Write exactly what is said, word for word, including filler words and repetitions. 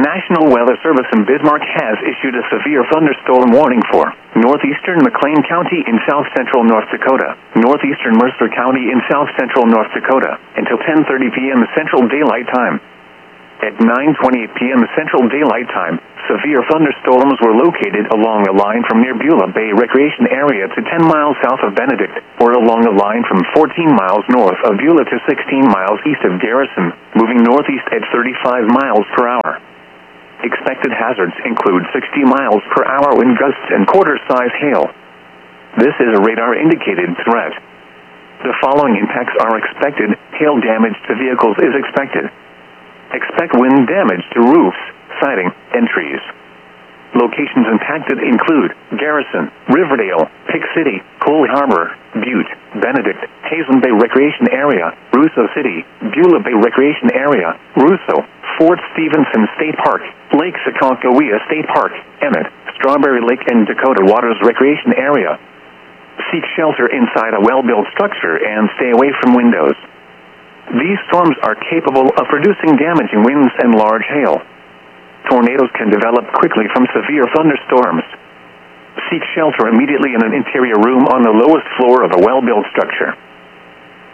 National Weather Service in Bismarck has issued a severe thunderstorm warning for northeastern McLean County in south-central North Dakota, northeastern Mercer County in south-central North Dakota, until ten thirty p m Central Daylight Time. At nine twenty-eight p m Central Daylight Time, severe thunderstorms were located along the line from near Beulah Bay Recreation Area to ten miles south of Benedict, or along the line from fourteen miles north of Beulah to sixteen miles east of Garrison, moving northeast at thirty-five miles per hour. Expected hazards include sixty miles per hour wind gusts and quarter-size hail. This is a radar-indicated threat. The following impacts are expected. Hail damage to vehicles is expected. Expect wind damage to roofs, siding, and trees. Locations impacted include Garrison, Riverdale, Pick City, Cole Harbor, Butte, Benedict, Hazen Bay Recreation Area, Russo City, Beulah Bay Recreation Area, Russo, Fort Stevenson State Park, Lake Sakonkohea State Park, Emmett, Strawberry Lake and Dakota Waters Recreation Area. Seek shelter inside a well-built structure and stay away from windows. These storms are capable of producing damaging winds and large hail. Tornadoes can develop quickly from severe thunderstorms. Seek shelter immediately in an interior room on the lowest floor of a well-built structure.